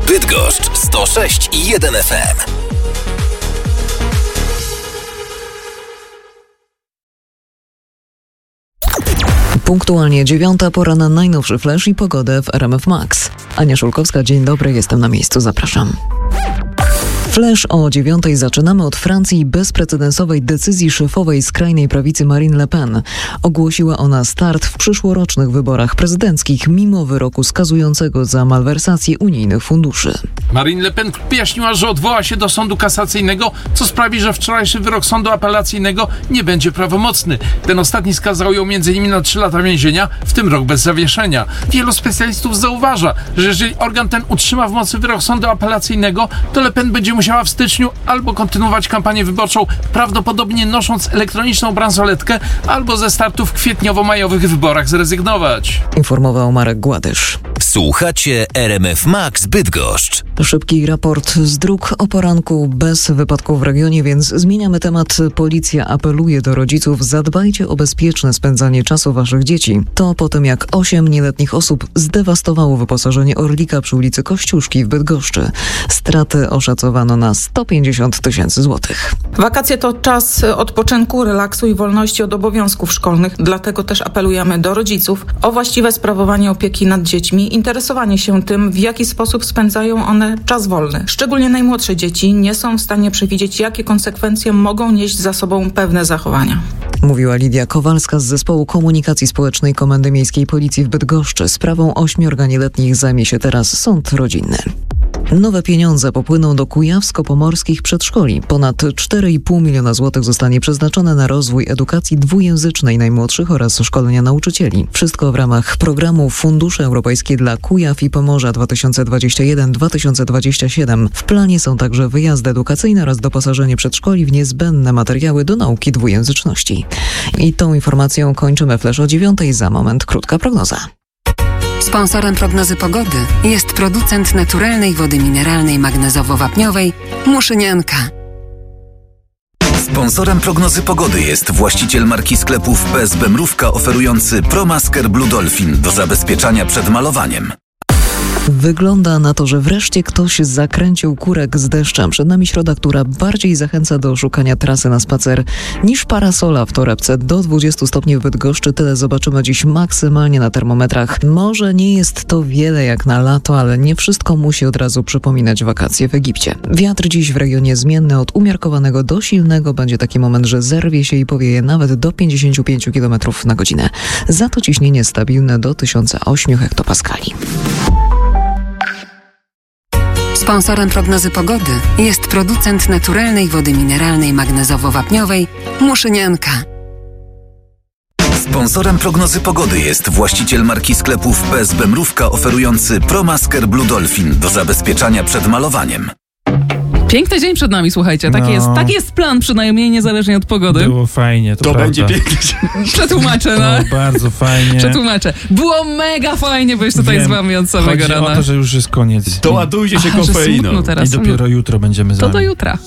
Bydgoszcz 106,1 FM. Punktualnie 9:00, pora na najnowszy flash i pogodę w RMF Max. Ania Szulkowska, dzień dobry, jestem na miejscu, zapraszam. Flash o 9:00 zaczynamy od Francji i bezprecedensowej decyzji szefowej skrajnej prawicy Marine Le Pen. Ogłosiła ona start w przyszłorocznych wyborach prezydenckich mimo wyroku skazującego za malwersację unijnych funduszy. Marine Le Pen wyjaśniła, że odwoła się do sądu kasacyjnego, co sprawi, że wczorajszy wyrok sądu apelacyjnego nie będzie prawomocny. Ten ostatni skazał ją m.in. na 3 lata więzienia, w tym rok bez zawieszenia. Wielu specjalistów zauważa, że jeżeli organ ten utrzyma w mocy wyrok sądu apelacyjnego, to Le Pen będzie musiała w styczniu albo kontynuować kampanię wyborczą, prawdopodobnie nosząc elektroniczną bransoletkę, albo ze startu w kwietniowo-majowych wyborach zrezygnować. Informował Marek Gładysz. Słuchacie RMF Max Bydgoszcz. Szybki raport z dróg o poranku, bez wypadków w regionie, więc zmieniamy temat. Policja apeluje do rodziców: zadbajcie o bezpieczne spędzanie czasu waszych dzieci. To po tym, jak 8 nieletnich osób zdewastowało wyposażenie Orlika przy ulicy Kościuszki w Bydgoszczy. Straty oszacowano na 150 000 złotych. Wakacje to czas odpoczynku, relaksu i wolności od obowiązków szkolnych. Dlatego też apelujemy do rodziców o właściwe sprawowanie opieki nad dziećmi, interesowanie się tym, w jaki sposób spędzają one czas wolny. Szczególnie najmłodsze dzieci nie są w stanie przewidzieć, jakie konsekwencje mogą nieść za sobą pewne zachowania. Mówiła Lidia Kowalska z Zespołu Komunikacji Społecznej Komendy Miejskiej Policji w Bydgoszczy. Sprawą 8 nieletnich zajmie się teraz sąd rodzinny. Nowe pieniądze popłyną do kujawsko-pomorskich przedszkoli. Ponad 4,5 miliona złotych zostanie przeznaczone na rozwój edukacji dwujęzycznej najmłodszych oraz szkolenia nauczycieli. Wszystko w ramach programu Fundusze Europejskie dla Kujaw i Pomorza 2021-2027. W planie są także wyjazdy edukacyjne oraz doposażenie przedszkoli w niezbędne materiały do nauki dwujęzyczności. I tą informacją kończymy flash o 9:00. Za moment krótka prognoza. Sponsorem prognozy pogody jest producent naturalnej wody mineralnej magnezowo-wapniowej Muszynianka. Sponsorem prognozy pogody jest właściciel marki sklepów PSB Mrówka, oferujący ProMasker Blue Dolphin do zabezpieczania przed malowaniem. Wygląda na to, że wreszcie ktoś zakręcił kurek z deszczem. Przed nami środa, która bardziej zachęca do szukania trasy na spacer niż parasola w torebce. Do 20 stopni w Bydgoszczy, tyle zobaczymy dziś maksymalnie na termometrach. Może nie jest to wiele jak na lato, ale nie wszystko musi od razu przypominać wakacje w Egipcie. Wiatr dziś w regionie zmienny od umiarkowanego do silnego. Będzie taki moment, że zerwie się i powieje nawet do 55 km na godzinę. Za to ciśnienie stabilne do 1008 hektopaskali. Sponsorem prognozy pogody jest producent naturalnej wody mineralnej magnezowo-wapniowej Muszynianka. Sponsorem prognozy pogody jest właściciel marki sklepów PSB Mrówka, oferujący ProMasker Blue Dolphin do zabezpieczania przed malowaniem. Piękny dzień przed nami, słuchajcie. Tak jest plan, przynajmniej niezależnie od pogody. Było fajnie, to będzie piękny. Przetłumaczę, no. Bardzo fajnie. Przetłumaczę. Było mega fajnie, bo już tutaj z wami od samego rana. Chodzi o to, że już jest koniec. Doładujcie się kofeiną. Teraz. I dopiero jutro będziemy z wami. To do jutra.